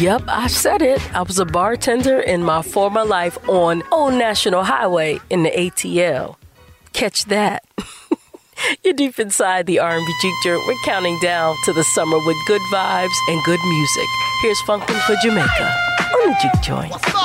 Yep, I said it. I was a bartender in my former life on Old National Highway in the ATL. Catch that. You're deep inside the R&B Juke Joint. We're counting down to the summer with good vibes and good music. Here's Funkin' for Jamaica on the Juke Joint.